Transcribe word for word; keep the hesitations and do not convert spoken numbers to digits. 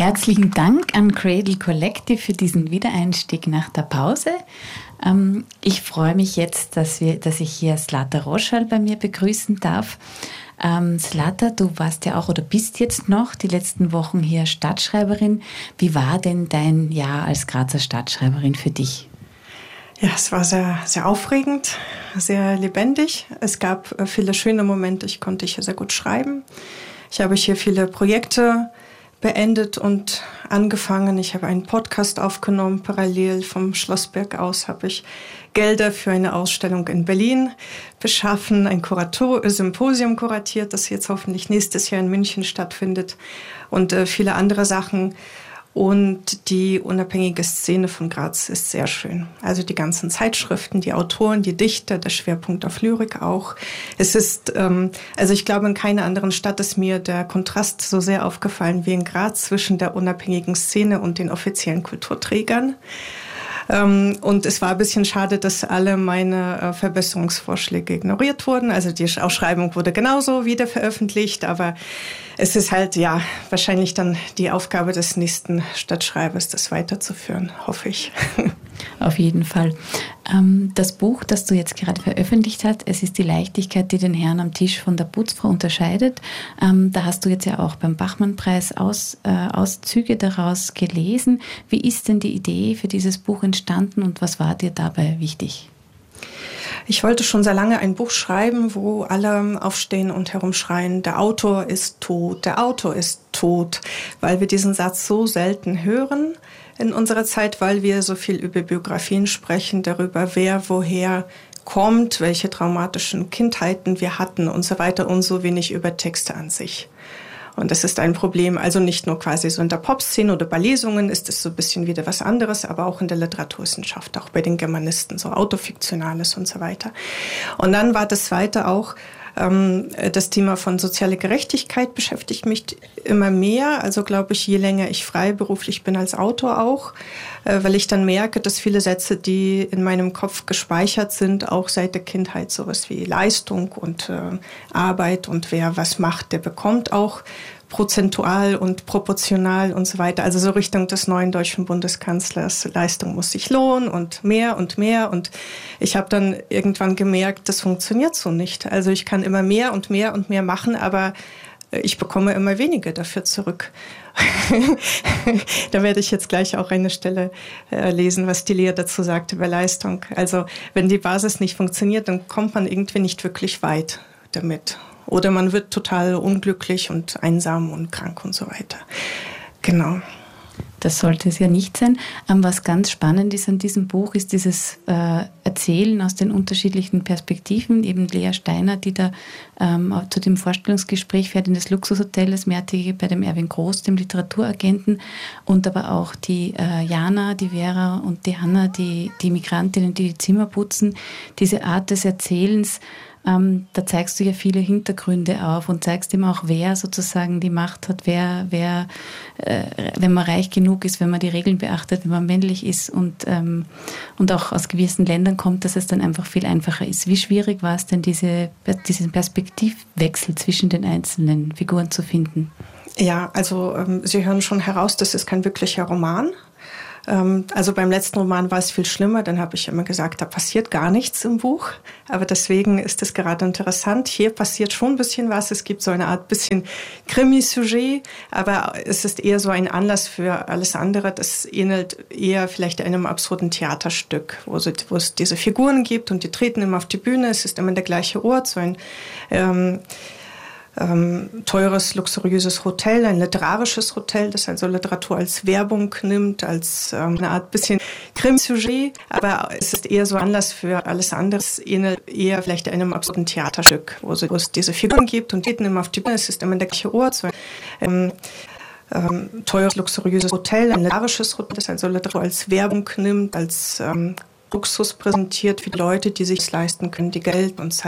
Herzlichen Dank an Cradle Collective für diesen Wiedereinstieg nach der Pause. Ähm, ich freue mich jetzt, dass, wir, dass ich hier Zlata Roschal bei mir begrüßen darf. Ähm, Zlata, du warst ja auch oder bist jetzt noch die letzten Wochen hier Stadtschreiberin. Wie war denn dein Jahr als Grazer Stadtschreiberin für dich? Ja, es war sehr, sehr aufregend, sehr lebendig. Es gab viele schöne Momente. Ich konnte hier sehr gut schreiben. Ich habe hier viele Projekte beendet und angefangen. Ich habe einen Podcast aufgenommen. Parallel vom Schlossberg aus habe ich Gelder für eine Ausstellung in Berlin beschaffen, ein Kurator- Symposium kuratiert, das jetzt hoffentlich nächstes Jahr in München stattfindet und äh, viele andere Sachen. Und die unabhängige Szene von Graz ist sehr schön. Also die ganzen Zeitschriften, die Autoren, die Dichter, der Schwerpunkt auf Lyrik auch. Es ist, ähm, also ich glaube, in keiner anderen Stadt ist mir der Kontrast so sehr aufgefallen wie in Graz zwischen der unabhängigen Szene und den offiziellen Kulturträgern. Ähm, und es war ein bisschen schade, dass alle meine äh, Verbesserungsvorschläge ignoriert wurden. Also die Ausschreibung wurde genauso wieder veröffentlicht, aber es ist halt, ja, wahrscheinlich dann die Aufgabe des nächsten Stadtschreibers, das weiterzuführen, hoffe ich. Auf jeden Fall. Ähm, das Buch, das du jetzt gerade veröffentlicht hast, es ist die Leichtigkeit, die den Herrn am Tisch von der Putzfrau unterscheidet. Ähm, da hast du jetzt ja auch beim Bachmann-Preis Aus, äh, Auszüge daraus gelesen. Wie ist denn die Idee für dieses Buch entstanden und was war dir dabei wichtig? Ich wollte schon sehr lange ein Buch schreiben, wo alle aufstehen und herumschreien, der Autor ist tot, der Autor ist tot, weil wir diesen Satz so selten hören in unserer Zeit, weil wir so viel über Biografien sprechen, darüber, wer woher kommt, welche traumatischen Kindheiten wir hatten und so weiter und so wenig über Texte an sich. Und das ist ein Problem, also nicht nur quasi so in der Popszene oder bei Lesungen ist es so ein bisschen wieder was anderes, aber auch in der Literaturwissenschaft, auch bei den Germanisten, so Autofiktionales und so weiter. Und dann war das Zweite auch, ähm, das Thema von sozialer Gerechtigkeit beschäftigt mich immer mehr, also glaube ich, je länger ich freiberuflich bin als Autor auch, äh, weil ich dann merke, dass viele Sätze, die in meinem Kopf gespeichert sind, auch seit der Kindheit sowas wie Leistung und äh, Arbeit und wer was macht, der bekommt auch prozentual und proportional und so weiter. Also so Richtung des neuen deutschen Bundeskanzlers, Leistung muss sich lohnen und mehr und mehr. Und ich habe dann irgendwann gemerkt, das funktioniert so nicht. Also ich kann immer mehr und mehr und mehr machen, aber ich bekomme immer weniger dafür zurück. Da werde ich jetzt gleich auch eine Stelle äh, lesen, was die Lea dazu sagt über Leistung. Also wenn die Basis nicht funktioniert, dann kommt man irgendwie nicht wirklich weit damit. Oder man wird total unglücklich und einsam und krank und so weiter. Genau. Das sollte es ja nicht sein. Was ganz spannend ist an diesem Buch, ist dieses äh, Erzählen aus den unterschiedlichen Perspektiven. Eben Lea Steiner, die da ähm, zu dem Vorstellungsgespräch fährt in das Luxushotel, das mehrtägige bei dem Erwin Groß, dem Literaturagenten. Und aber auch die äh, Jana, die Vera und die Hanna, die, die Migrantinnen, die die Zimmer putzen. Diese Art des Erzählens, Ähm, da zeigst du ja viele Hintergründe auf und zeigst ihm auch, wer sozusagen die Macht hat, wer, wer äh, wenn man reich genug ist, wenn man die Regeln beachtet, wenn man männlich ist und, ähm, und auch aus gewissen Ländern kommt, dass es dann einfach viel einfacher ist. Wie schwierig war es denn, diese, diesen Perspektivwechsel zwischen den einzelnen Figuren zu finden? Ja, also ähm, Sie hören schon heraus, das ist kein wirklicher Roman. Also beim letzten Roman war es viel schlimmer, dann habe ich immer gesagt, da passiert gar nichts im Buch, aber deswegen ist es gerade interessant. Hier passiert schon ein bisschen was, es gibt so eine Art bisschen Krimi-Sujet, aber es ist eher so ein Anlass für alles andere, das ähnelt eher vielleicht einem absurden Theaterstück, wo es, wo es diese Figuren gibt und die treten immer auf die Bühne, es ist immer der gleiche Ort, so ein ähm, Ähm, teures, luxuriöses Hotel, ein literarisches Hotel, das also Literatur als Werbung nimmt, als ähm, eine Art bisschen Krimi-Sujet, aber es ist eher so Anlass für alles andere, es ähnelt eher vielleicht einem absurden Theaterstück, wo es, wo es diese Figuren gibt und treten immer auf die Bühne, es ist immer der gleiche Ort, so ein ähm, ähm, teures, luxuriöses Hotel, ein literarisches Hotel, das also Literatur als Werbung nimmt, als ähm, Luxus präsentiert für die Leute, die sich leisten können, die Geld und Zeit